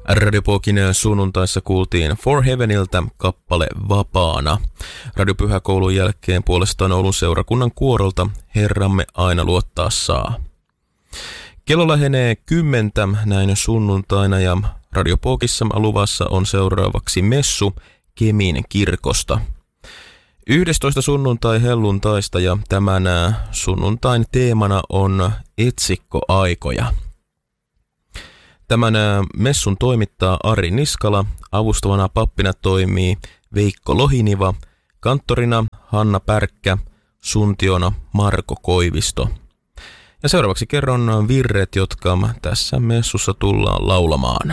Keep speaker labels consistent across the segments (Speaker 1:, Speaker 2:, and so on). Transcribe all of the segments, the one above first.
Speaker 1: Radiopokin sunnuntaissa kuultiin For Heaveniltä kappale Vapaana. Radiopyhäkoulun jälkeen puolestaan Oulun seurakunnan kuorolta Herramme aina luottaa saa. Kello lähenee 10 näin sunnuntaina ja Radiopokissa luvassa on seuraavaksi messu Kemin kirkosta. 11 sunnuntai helluntaista ja tämän sunnuntain teemana on etsikkoaikoja. Tämän messun toimittaa Ari Niskala, avustavana pappina toimii Veikko Lohiniva, kanttorina Hanna Pärkkä, suntiona Marko Koivisto. Ja seuraavaksi kerron virret, jotka tässä messussa tullaan laulamaan.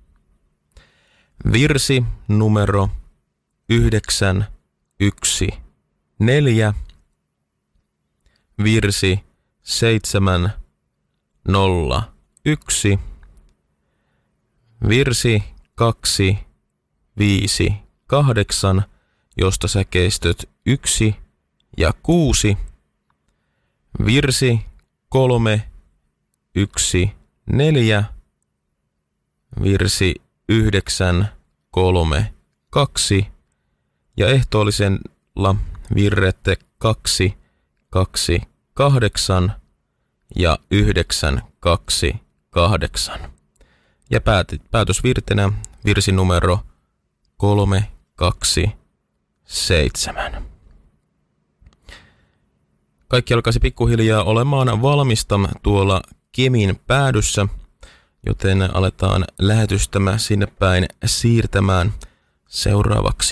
Speaker 1: Virsi numero 914, virsi 701, virsi 258, josta säkeistöt 1 ja 6, virsi 314, virsi 932 ja ehtoollisella virrette 228 ja 928. Ja päätösvirtenä virsi numero 327. Kaikki alkaisi pikkuhiljaa olemaan valmista tuolla Kemin päädyssä, joten aletaan lähetystämä sinne päin siirtämään seuraavaksi.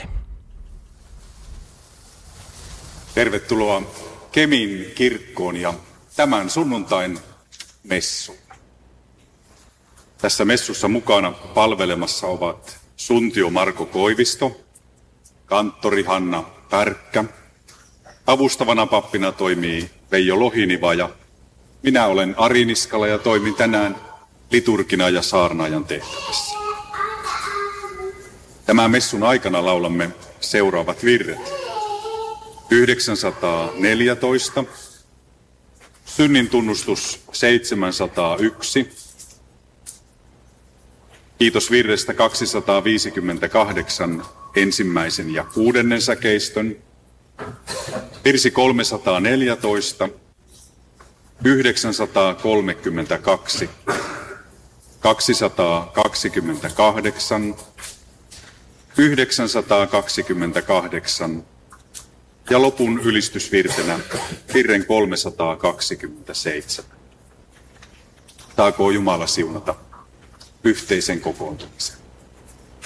Speaker 2: Tervetuloa Kemin kirkkoon ja tämän sunnuntain messuun. Tässä messussa mukana palvelemassa ovat suntio Marko Koivisto, kanttori Hanna Pärkkä, avustavana pappina toimii Veijo Lohiniva ja minä olen Ari Niskala ja toimin tänään liturgina ja saarnaajan tehtävässä. Tämän messun aikana laulamme seuraavat virret. 914, synnin tunnustus 701, kiitos virrestä 258 ensimmäisen ja 6. säkeistön, virsi 314, 932, 228, 928 ja lopun ylistysvirtenä virren 327. Taakoon Jumala siunata yhteisen kokoontumisen.